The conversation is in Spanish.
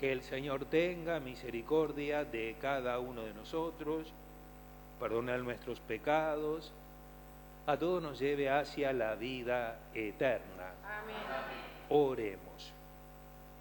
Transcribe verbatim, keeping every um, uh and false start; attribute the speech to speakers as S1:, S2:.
S1: Que el Señor tenga misericordia de cada uno de nosotros, perdone nuestros pecados, a todos nos lleve hacia la vida eterna.
S2: Amén.
S1: Oremos.